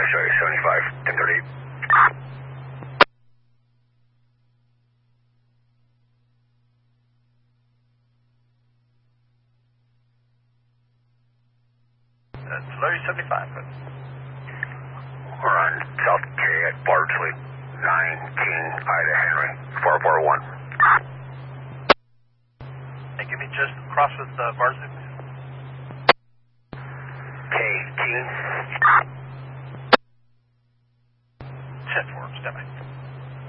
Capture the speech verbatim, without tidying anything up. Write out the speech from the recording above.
X-ray seventy-five, ten thirty-eight. That's Larry seventy-five. We're on South K at Bardsley, nineteen Ida Henry, four four one. Hey, give me just cross with uh, Bardsley, please. K T. ten four, step by.